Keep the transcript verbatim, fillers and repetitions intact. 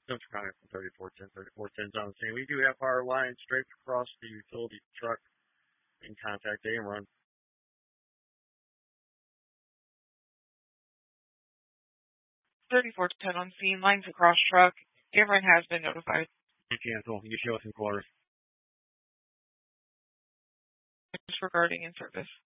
Central County from thirty-four ten. thirty-four ten is on the scene. We do have power lines straight across the utility truck in contact. Ameren. thirty-four ten on scene. Lines across truck. Ameren has been notified. Cancel. You show us in quarters. Regarding in service.